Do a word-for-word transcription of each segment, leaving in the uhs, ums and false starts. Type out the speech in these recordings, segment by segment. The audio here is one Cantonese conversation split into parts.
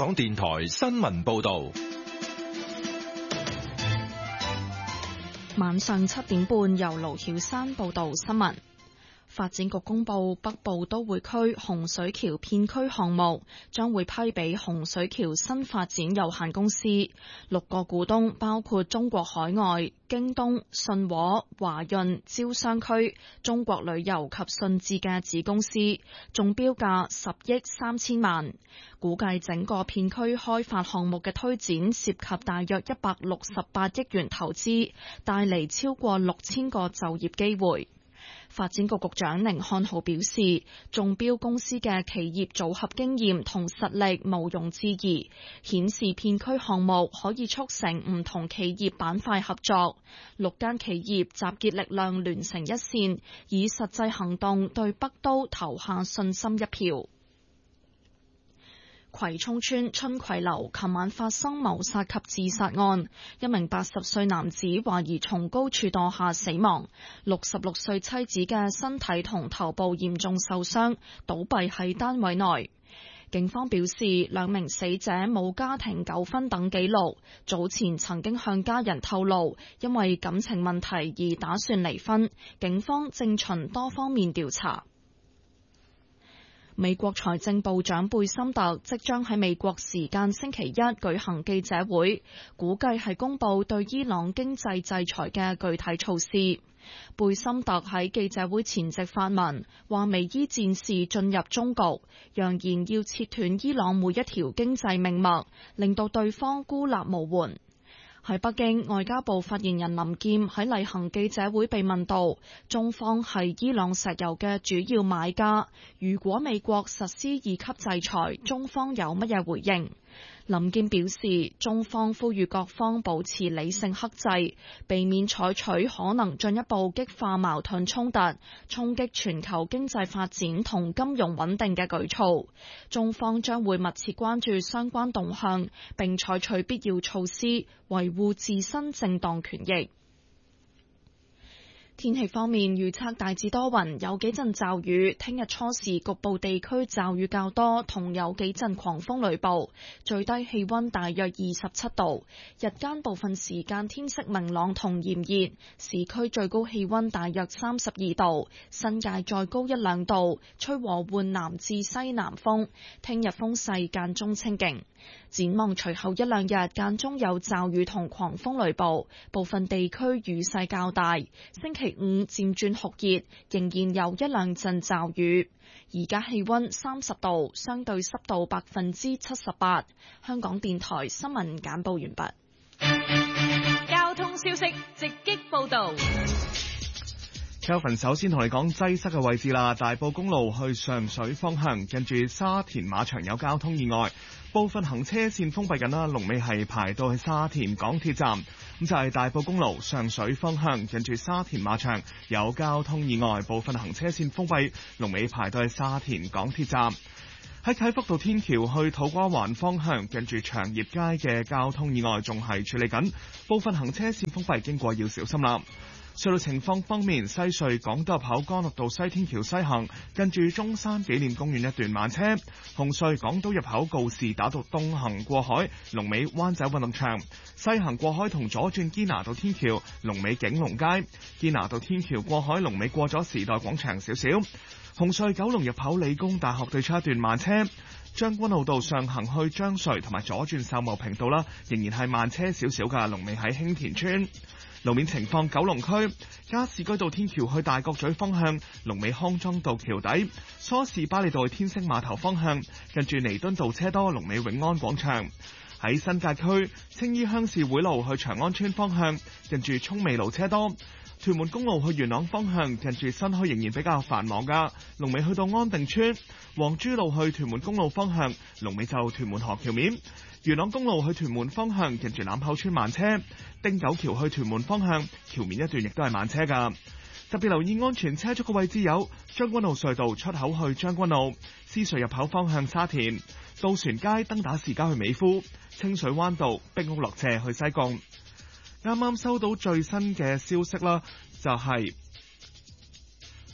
港電台新聞報道。 晚上七點半，由盧曉山報道新聞。發展局公布，北部都會區洪水橋片區項目將會批俾洪水橋新發展有限公司，六個股東包括中國海外、京東、信和、華潤、招商區、中國旅遊及信置嘅子公司，中標價十億三千萬。估計整個片區開發項目嘅推展涉及大約一百六十八億元投資，帶嚟超過六千個就業機會。發展局局長寧漢豪表示，中標公司嘅企業組合經驗同實力毋庸置疑，顯示片區項目可以促成唔同企業板塊合作。六間企業集結力量聯成一線，以實際行動對北都投下信心一票。葵涌村春葵樓琴晚發生謀殺及自殺案，一名八十歲男子懷疑從高處墮下死亡，六十六歲妻子嘅身體同頭部嚴重受傷，倒斃喺單位內。警方表示，兩名死者冇家庭糾紛等記錄，早前曾經向家人透露，因為感情問題而打算離婚。警方正循多方面調查。美國財政部長貝森特即將喺美國時間星期一舉行記者會，估計係公布對伊朗經濟制裁嘅具體措施。貝森特喺記者會前夕發文，話美伊戰事進入終局，揚言要切斷伊朗每一條經濟命脈，令到對方孤立無援。喺北京，外交部發言人林劍喺例行記者會被問到，中方係伊朗石油嘅主要買家，如果美國實施二級制裁，中方有乜嘢回應？林劍表示，中方呼籲各方保持理性克制，避免採取可能進一步激化矛盾衝突、衝擊全球經濟發展同金融穩定嘅舉措。中方將會密切關注相關動向，並採取必要措施，維護自身正當權益。天氣方面，預測大致多雲，有幾陣驟雨。聽日初時局部地區驟雨較多，同有幾陣狂風雷暴。最低氣溫大約二十七度，日間部分時間天色明朗同炎熱。市區最高氣溫大約三十二度，新界再高一兩度。吹和緩南至西南風。聽日風勢間中清勁。展望隨後一兩日間中有驟雨同狂風雷暴，部分地區雨勢較大。星期五漸轉酷熱，仍然有一兩陣驟雨。而家氣溫三十度，相對濕度百分之七十八。香港電台新聞簡報完畢。 交通消息直擊報道。 Kelvin 首先同你講擠塞嘅位置啦，大埔公路去上水方向，近住沙田馬場有交通意外，部分行車線封閉緊啦，龍尾係排到去沙田港鐵站。咁就係大埔公路上水方向，近住沙田馬場有交通意外，部分行車線封閉，龍尾排到去沙田港鐵站。喺啟福道天橋去土瓜灣方向，近住長業街嘅交通意外仲係處理緊，部分行車線封閉，經過要小心啦。隧道情況方面，西隧港島入口干諾道西天橋西行，近住中山紀念公園一段慢車；紅隧港島入口告士打道東行過海，龍尾灣仔運動場；西行過海同左轉堅拿道天橋，龍尾景隆街；堅拿道天橋過海，龍尾過咗時代廣場少少。紅隧九龍入口理工大學對出一段慢車。將軍澳道上行去將隧同埋左轉秀茂坪道啦，仍然係慢車少少噶，龍尾喺興田村。路面情況，九龍區加士居道天橋去大角咀方向，龍尾康莊道橋底；梳士巴利道去天星碼頭方向，近住彌敦道車多，龍尾永安廣場。喺新界區青衣鄉事會路去長安村方向，近住涌美路車多；屯門公路去元朗方向，近住新墟仍然比較繁忙噶，龍尾去到安定村；黃珠路去屯門公路方向，龍尾就屯門河橋面；元朗公路去屯門方向，近住欖口村慢車；汀九橋去屯門方向，橋面一段亦都係慢車噶。特別留意安全車速嘅位置有將軍澳隧道出口去將軍澳、獅隧入口方向沙田、渡船街登打士街去美孚、清水灣道壁屋落斜去西貢。啱啱收到最新嘅消息啦，就係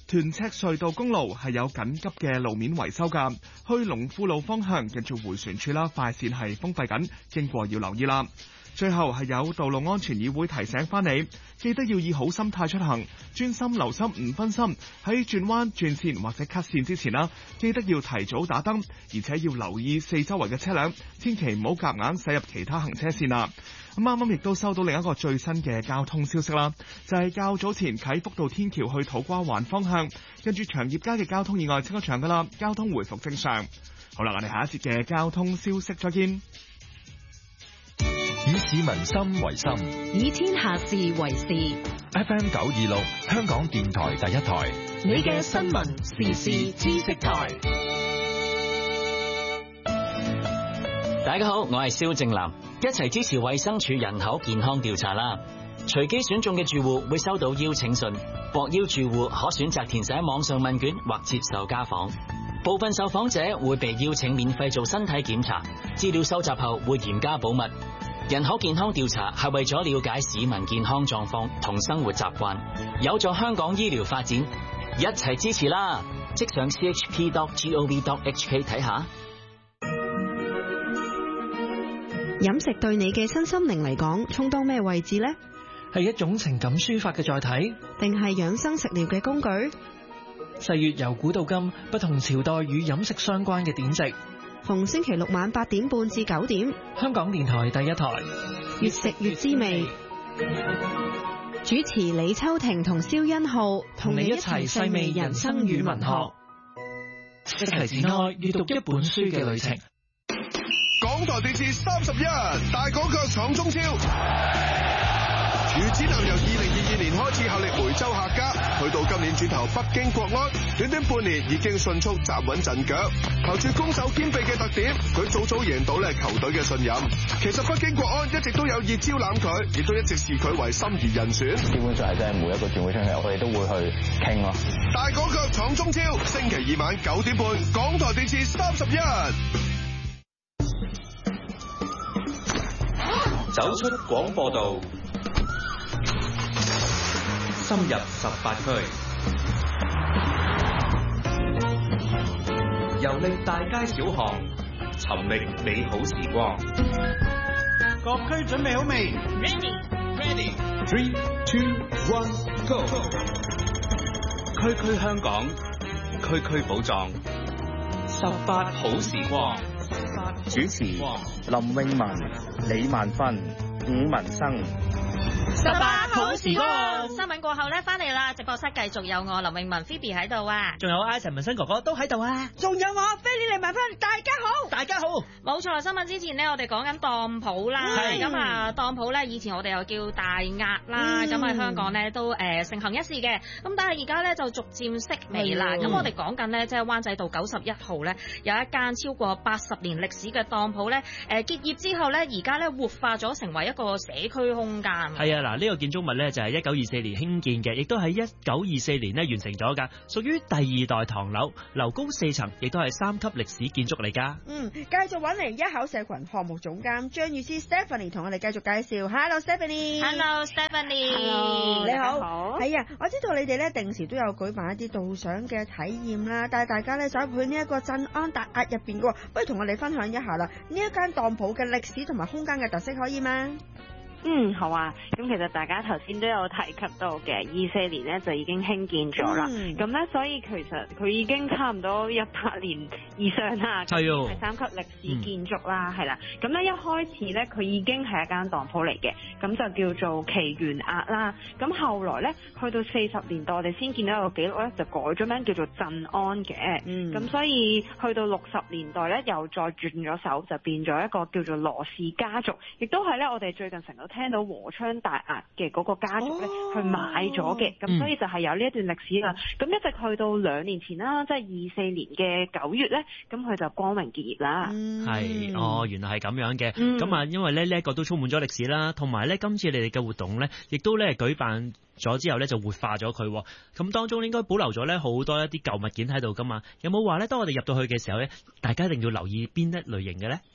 屯赤隧道公路係有緊急嘅路面維修㗎，去龍富路方向近住迴旋處啦，快線係封閉緊，經過要留意啦。最後係有道路安全議會提醒翻你，記得要以好心態出行，專心留心唔分心。喺轉彎、轉線或者 cut 線之前啦，記得要提早打燈，而且要留意四周圍嘅車輛，千祈唔好夾硬駛入其他行車線啦。咁啱啱亦都收到另一個最新嘅交通消息啦，就係、是、較早前啟福道天橋去土瓜灣方向，跟住長業街嘅交通意外清咗場噶啦，交通回復正常。好啦，我哋下一節嘅交通消息再見。 以市民心為心， 以天下事為事。 F M 九二六，香港電台第一台， 你嘅新聞時事知識台。 大家好，我係蕭正楠，一齊支持衛生署人口健康調查啦！隨機選中嘅住戶會收到邀請信，獲邀住戶可選擇填寫網上問卷或接受家訪。部分受訪者會被邀請免費做身體檢查，資料收集後會嚴加保密。人口健康調查係為咗了解市民健康狀況同生活習慣，有助香港醫療發展，一齊支持啦！即上 c h p dot gov dot h k 睇下。 飲食對你嘅身心靈嚟講，充當咩位置呢？ 係一種情感抒發嘅載體， 定係養生食療嘅工具？ 歲月由古到今，不同朝代與飲食相關嘅典籍。 逢星期六晚八點半至九點， 香港電台第一台， 越食越滋味。主持李秋婷同蕭欣浩，同你一齊細味人生與文學， 一齊展開閱讀一本書嘅旅程。 港台電視三十一大港腳闖中超，余子南由二零二二年開始效力梅州客家，去到今年轉投北京國安，短短半年已經迅速站穩陣腳。憑住攻守兼備嘅特點，佢早早贏到咧球隊嘅信任。其實北京國安一直都有意招攬佢，亦都一直視佢為心儀人選。 基本上係真係每一個轉會窗口，我哋都會去傾咯。 大港腳闖中超，星期二晚九點半，港台電視三十一。 走出廣播道，深入十八區，遊歷大街小巷，尋覓美好時光。 各區準備好未 ？Ready, ready. Three, two, one, go！ 區區香港，區區寶藏，十八好時光。 主持林詠雯、李萬芬、伍文生。 十八好時光，新聞過後咧，翻嚟啦！直播室繼續有我林詠雯 Phoebe 喺度啊， 仲有阿陳文新哥哥都喺度啊， 仲有我菲利李萬芬，大家好， 大家好。 冇錯，新聞之前呢，我哋講緊當鋪啦，咁啊當鋪咧，以前我哋又叫大押啦，咁喺、嗯、香港咧都誒、呃、盛行一時嘅，咁但係而家咧就逐漸式微啦。咁、嗯、我哋講緊咧，即係灣仔道九十一號咧有一間超過八十年歷史嘅當鋪咧，誒、呃、結業之後咧，而家咧活化咗成為一個社區空間。 係啊，嗱、這、呢個建築物咧就係一九二四年興建嘅，亦都喺一九二四年咧完成咗噶，屬於第二代唐樓，樓高四層，亦都係三級歷史建築嚟噶。 嗯，繼續揾嚟一口社群項目總監張宇詩 Stephanie 同我哋繼續介紹。Hello Stephanie。Hello Stephanie。 Hello，你好。係啊，我知道你哋咧定時都有舉辦一啲導賞嘅體驗啦，帶大家咧走入去呢一個鎮安大押入邊嘅，不如同我哋分享一下啦，呢一間當鋪嘅歷史同埋空間嘅特色可以嗎？ 嗯，好啊。咁其實大家頭先都有提及到嘅，二四年咧就已經興建咗啦。咁咧、嗯，所以其實佢已經差唔多一百年以上啦。係哦。係三級歷史建築啦，係啦、嗯。咁咧一開始咧，佢已經係一間當鋪嚟嘅，咁就叫做奇緣押啦。咁後來咧，去到四十年代，我哋先見到一個記錄咧，就改咗名叫做鎮安嘅。嗯。咁所以去到六十年代咧，又再轉咗手，就變咗一個叫做羅氏家族，亦都係咧我哋最近成日聽到和昌大押嘅嗰個家族咧、哦、去買咗嘅，咁、嗯、所以就係有呢一段歷史啦。咁一直去到兩年前啦，即係二四年嘅九月咧，咁佢就光榮結業啦。 係、嗯、哦，原來係咁樣嘅。咁啊、嗯，因為咧呢一個都充滿咗歷史啦，同埋咧今次你哋嘅活動咧，亦都咧舉辦咗之後咧就活化咗佢。咁當中應該保留咗咧好多一啲舊物件喺度噶嘛。有冇話咧當我哋入到去嘅時候咧，大家一定要留意邊一類型嘅咧？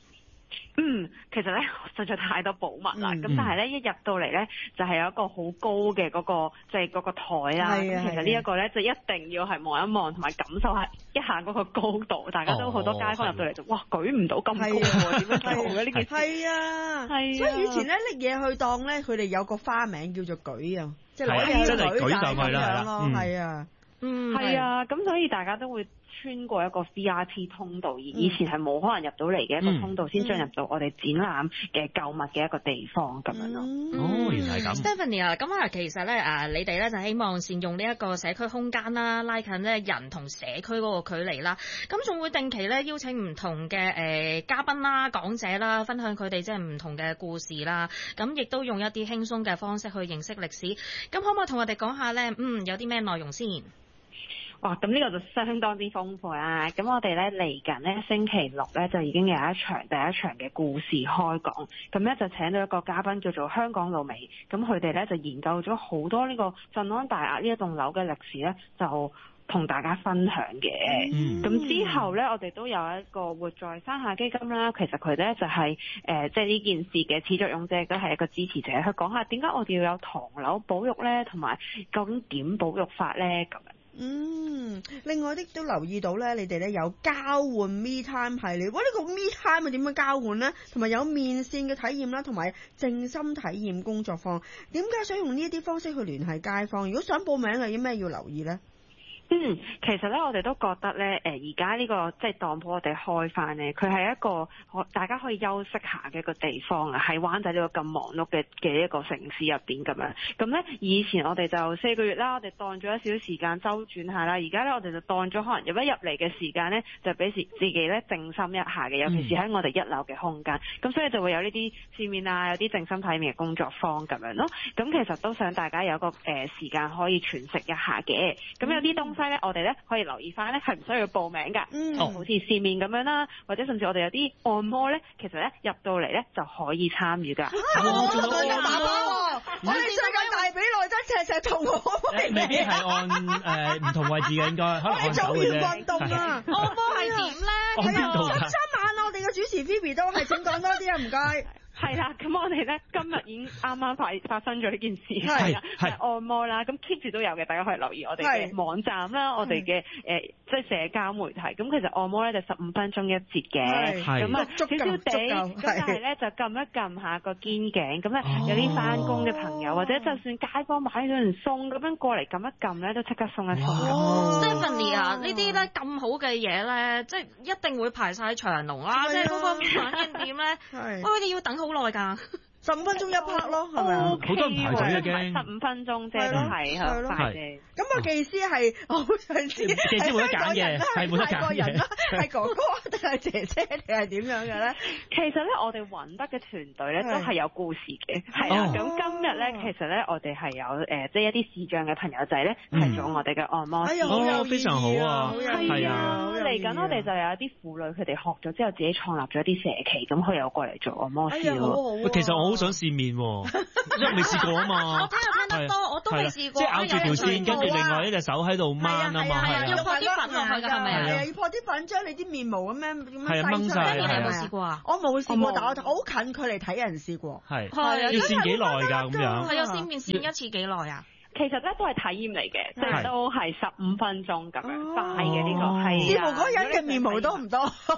嗯，其實咧實在太多寶物啦，咁、嗯、但係咧一入到嚟咧就係、是、有一個好高嘅嗰、那個即係嗰個台啦。咁、啊、其實呢一個咧就一定要係望一望同埋感受下一下嗰個高度。大家都好多街坊入到嚟就哇舉唔到咁高喎，點樣做嘅呢件事？係啊，係。所以以前咧拎嘢去當咧，佢哋有個花名叫做舉啊，即係攞嘢去舉上去啦，係啊。嗯，係啊，咁所以大家都會穿過一個 V I P 通道，而以前係冇可能入到嚟嘅一個通道，先、嗯、進入到我哋展覽嘅購物嘅一個地方咁、嗯、樣咯。 哦，原來係咁。 Stephanie 啊，咁啊，其實咧啊，你哋咧就希望善用呢一個社區空間啦，拉近咧人同社區嗰個距離啦。咁仲會定期咧邀請唔同嘅誒、呃、嘉賓啦、講者啦，分享佢哋即係唔同嘅故事啦。咁亦都用一啲輕鬆嘅方式去認識歷史。咁可唔可以同我哋講下咧？嗯，有啲咩內容先？ 哇！咁呢個就相當之豐富啦。咁我哋咧嚟緊咧星期六咧就已經有一場第一場嘅故事開講。咁咧就請到一個嘉賓叫做香港老美。咁佢哋咧就研究咗好多呢個鎮安大押呢一棟樓嘅歷史咧，就同大家分享嘅。咁、嗯、之後咧，我哋都有一個活在山下基金啦。其實佢咧就係、是、誒，即係呢件事嘅始作俑者，都係一個支持者。去講下點解我哋要有唐樓保育咧，同埋究竟點保育法咧咁樣。 嗯，另外啲都留意到咧，你哋咧有交換 Me Time 系列，哇！呢、這個 Me Time 係點樣交換咧？同埋有面線嘅體驗啦，同埋靜心體驗工作坊。點解想用呢一啲方式去聯繫街坊？如果想報名，有啲咩要留意咧？ 嗯，其實咧，我哋都覺得咧，誒而家呢個即係當鋪我哋開翻咧，佢係一個可大家可以休息下嘅一個地方啊，喺灣仔呢個咁忙碌嘅嘅一個城市入邊咁樣。咁咧，以前我哋就四個月啦，我哋當咗一少少時間周轉下啦。而家咧，我哋就當咗可能入一入嚟嘅時間咧，就俾時自己咧靜心一下嘅，尤其是喺我哋一樓嘅空間。咁、嗯、所以就會有呢啲市面啊，有啲靜心體驗嘅工作坊咁樣咯。咁其實都想大家有個誒、呃、時間可以喘息一下嘅。咁有啲東西。咧，我哋咧可以留意翻咧，係唔需要報名噶，嗯，好似市面咁樣啦，或者甚至我哋有啲按摩咧，其實咧入到嚟咧就可以參與噶。 我做到按摩，我哋世界大髀內側赤赤同我未必係按誒唔同位置嘅，應該可能按手嘅啫。 運動啊，按摩係點咧？ 按邊度㗎？ 十三晚啊！我哋嘅主持 Phoebe 都係請講多啲啊，唔該。 係啦，咁我哋咧今日已經啱啱發發生咗呢件事，係啦，係按摩啦，咁 keep 住都有嘅，大家可以留意我哋嘅網站啦，我哋嘅誒即係社交媒體。咁其實按摩咧就十五分鐘一節嘅，咁啊少少地，咁但係咧就撳一撳下個肩頸，咁咧有啲翻工嘅朋友、哦、或者就算街坊買咗人餸咁樣過嚟撳一撳咧，都即刻送一送。 Stephanie 啊，呢啲咧咁好嘅嘢咧，即係一定會排晒長龍啦，即係嗰個反應點咧，喂，佢哋要等好耐㗎。 十五分鐘一 part 咯，係咪啊？ 好多人排隊嘅， 十五分鐘啫，都係係快嘅。 咁個技師係我好想知， 技師冇得揀嘅，係冇得揀嘅， 係哥哥定係姐姐定係點樣嘅咧？ 其實咧，我哋揾得嘅團隊咧都係有故事嘅，係啊。咁今日咧，其實咧，我哋係有誒，即係一啲視障嘅朋友仔咧，係做我哋嘅按摩師。 哦，非常好啊！ 係啊，嚟緊我哋就有一啲婦女，佢哋學咗之後自己創立咗一啲社企，咁佢又過嚟做按摩師咯。 其實我好想試面，因為未試過啊嘛。 我聽又聽得多，我都未試過。 即係咬住條線，跟住另外一隻手喺度掹啊嘛。係啊， 要撲啲粉落去㗎，係咪啊？ 係啊，要撲啲粉將你啲面毛咁樣咁樣掹出嚟。 你有冇試過啊？ 我冇試過，但我好近距離睇人試過。 係係啊，要線幾耐㗎咁樣？ 係啊，線面線一次幾耐啊？ 其實咧都係體驗嚟嘅，即係都係十五分鐘咁樣快嘅呢個係。 似乎嗰人嘅面毛多唔多？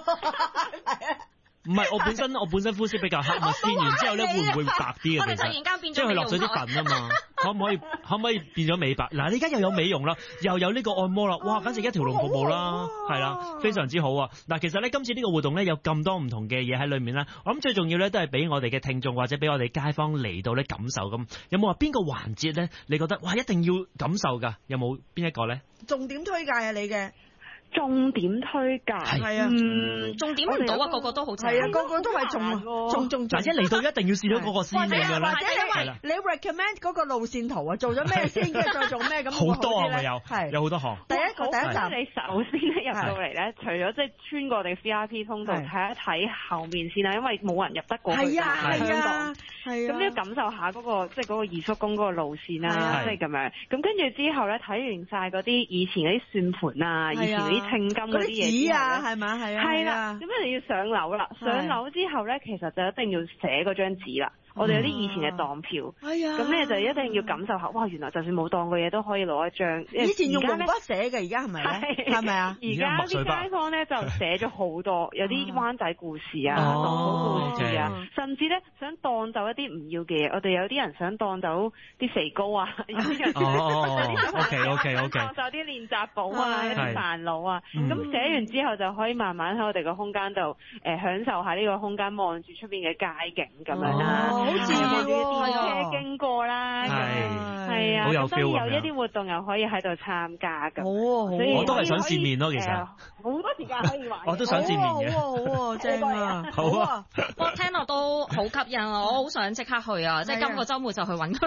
唔係，我本身我本身膚色比較黑嘛，線完之後咧會唔會白啲嘅？ 我哋突然間變咗， 即係佢落咗啲粉啊嘛，可唔可以可唔可以變咗美白？嗱，你而家又有美容啦，又有呢個按摩啦，哇，簡直一條龍服務啦，係啦、啊，非常之好啊！嗱，其實咧今次呢個活動咧有咁多唔同嘅嘢喺裏面啦，我諗最重要咧都係俾我哋嘅聽眾或者俾我哋街坊嚟到咧感受咁。有冇話邊個環節咧？你覺得哇一定要感受㗎？有冇邊一個咧？ 重點推介啊！你嘅。 重點推介係啊， 嗯，重點唔到啊，個個都好正， 係啊，個個都係重重重。 嗱，一嚟到一定要試到嗰個先嘅啦， 或者因為你 recommend 嗰個路線圖啊，做咗咩先，跟住再做咩咁。 好多啊，有係有好多項。 第一個第一集， 你首先咧入到嚟咧，除咗即係穿過我哋 V I P 通道睇一睇後面先啦，因為冇人入得過去㗎，香港。係啊，咁你要感受下嗰個即係嗰個二叔公嗰個路線啦，即係咁樣。咁跟住之後咧，睇完晒嗰啲以前嗰啲算盤啊，以前嗰啲啲稱金嗰啲嘢紙啊，係咪？係啊， 係啦，咁一定要上樓啦。上樓之後咧，其實就一定要寫嗰張紙啦。我哋有啲以前嘅當票，咁咧就一定要感受下，哇！原來就算冇當過嘢都可以攞一張。 以前用毛筆寫嘅，而家係咪咧？係咪啊？ 而家啲街坊咧就寫咗好多，有啲灣仔故事啊、當鋪故事啊，甚至咧想當走一啲唔要嘅嘢。我哋有啲人想當走啲肥膏啊，有啲人 ，OK OK OK， 當走啲練習簿啊、一啲煩惱啊。咁寫完之後就可以慢慢喺我哋個空間度誒享受下呢個空間，望住出邊嘅街景咁樣啦。好似望住電車經過啦，係啊，咁所以有一啲活動又可以喺度參加咁。 好啊， 所以我都係想見面咯，其實好多時間可以玩。 我都想見面嘅。 好啊，好啊，正啊， 好啊！ 我聽落都好吸引啊，我好想即刻去啊，即係今個週末就去揾佢。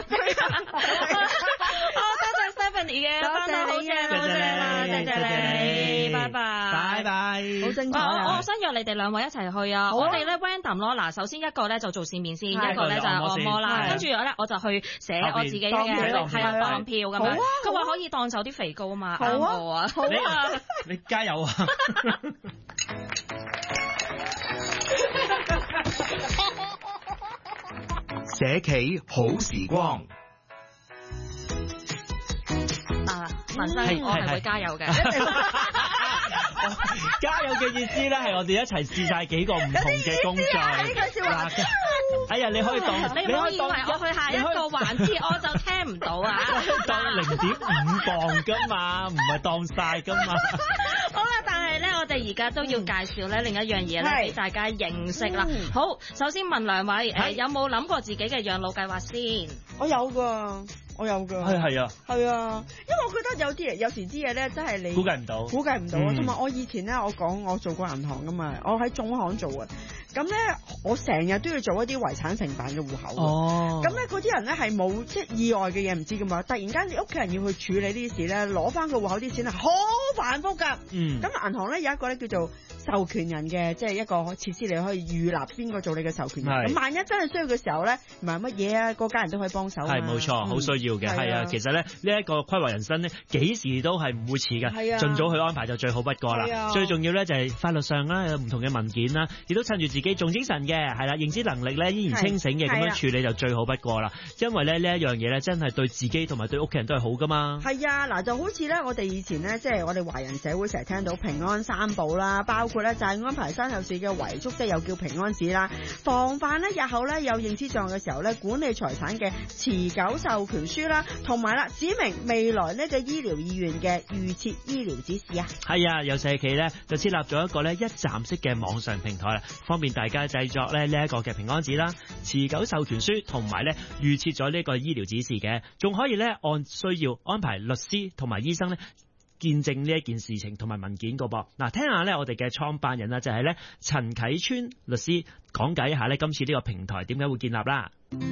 多謝 Stephanie 嘅， 多謝好正，好正啊，謝謝你，拜拜， 拜拜， 好精彩啊！ 我我想約你哋兩位一齊去啊！我哋咧 random 咯，嗱，首先一個咧就做線面先，一個咧就係按摩啦，跟住咧我就去寫我自己嘅係啊當票咁樣。佢話可以當走啲肥膏啊嘛，啱我啊！好啊， 你加油啊！ 社企好時光。 啊，文生，我係會加油嘅。 加油嘅意思咧，係我哋一齊試晒幾個唔同嘅工序。嗱，哎呀，你可以當， 你唔好以為我去下一個環節我就聽唔到啊！ 當零點五磅噶嘛，唔係當晒噶嘛。 好啦，但係咧，我哋而家都要介紹咧另一樣嘢咧，俾大家認識啦。好，首先問兩位，誒有冇諗過自己嘅養老計劃先？ 我有噶。我有噶， 係係啊， 係啊，因為我覺得有啲嘢，有時啲嘢咧，真係你估計唔到， 估計唔到啊。同埋、嗯、我以前咧，我講我做過銀行噶嘛，我喺總行做啊。咁咧，我成日都要做一啲遺產承辦嘅戶口。哦，咁咧嗰啲人咧係冇即係意外嘅嘢唔知噶嘛，突然間你屋企人要去處理呢啲事咧，攞翻個戶口啲錢係好繁複㗎。嗯，咁銀行咧有一個咧叫做授權人嘅，即係一個設施，你可以預立邊個做你嘅授權人。咁萬一真係需要嘅時候咧，唔係乜嘢啊，個家人都可以幫手。係冇錯，好需要嘅。係啊，其實咧呢一個規劃人生咧，幾時都係唔會遲㗎。係啊，盡早去安排就最好不過啦。最重要咧就係法律上啦，有唔同嘅文件啦，亦都趁住自己仲精神嘅，係啦，認知能力咧依然清醒嘅，咁樣處理就最好不過啦。因為咧呢一樣嘢咧，真係對自己同埋對屋企人都係好噶嘛。 係啊，嗱就好似咧，我哋以前咧，即係我哋華人社會成日聽到平安三寶啦，包括咧就係安排身後事嘅遺囑，即係又叫平安紙啦，防範咧日後咧有認知障礙嘅時候咧，管理財產嘅持久授權書啦，同埋啦指明未來呢個醫療意願嘅預設醫療指示啊。 係啊，有社企咧就設立咗一個咧一站式嘅網上平台啦，方便大家製作咧呢一個嘅平安紙啦、持久授權書同埋咧預設咗呢個醫療指示嘅，仲可以咧按需要安排律師同埋醫生咧見證呢一件事情同埋文件個噃。嗱，聽下咧我哋嘅創辦人啊，就係咧陳啟川律師講解一下咧今次呢個平台點解會建立啦。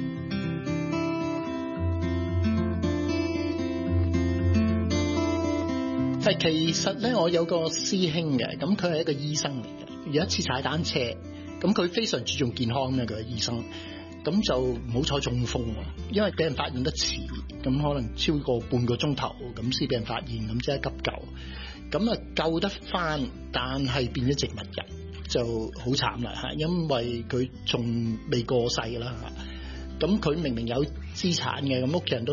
係其實咧，我有個師兄嘅，咁佢係一個醫生嚟嘅。有一次踩單車，咁佢非常注重健康嘅個醫生，咁就唔好彩中風啊！因為俾人發現得遲，咁可能超過半個鐘頭咁先俾人發現，咁即係急救，咁啊救得翻，但係變咗植物人，就好慘啦嚇！因為佢仲未過世啦嚇，咁佢明明有資產嘅，咁屋企人都